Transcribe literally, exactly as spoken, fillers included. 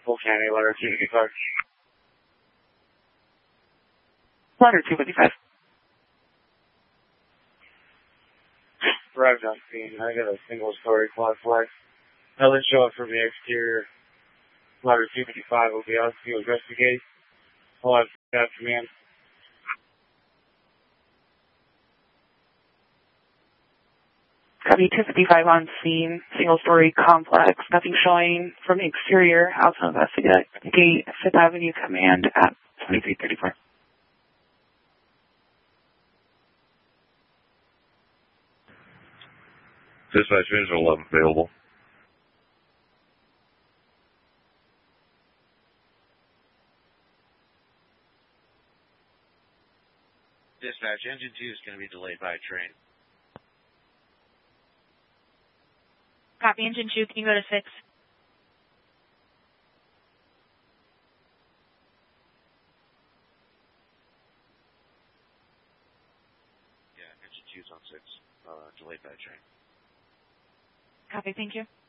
Full County, letter two fifty-five. Letter two fifty-five. Arrived on scene. I got a single story quad flag. Now let's show up from the exterior. Letter two fifty-five will be out to investigate. I'll have that command. Copy two fifty-five on scene, single story complex, nothing showing from the exterior, out to investigate Fifth Avenue command at twenty-three thirty-four. Dispatch engine eleven available. Dispatch, engine two is going to be delayed by a train. Copy, engine two, can you go to six? Yeah, engine two's on six, uh, delayed by a train. Copy, thank you.